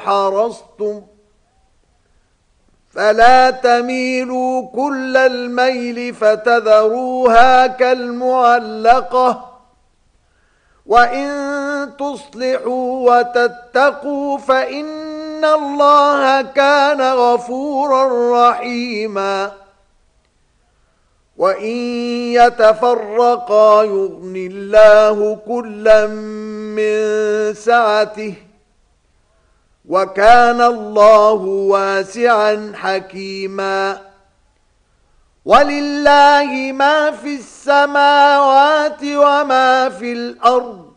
حرصتم فلا تميلوا كل الميل فتذروها كالمعلقة وإن تصلحوا وتتقوا فإن الله كان غفورا رحيما وإن يتفرقا يغن الله كلا من سعته وكان الله واسعا حكيما ولله ما في السماوات وما في الأرض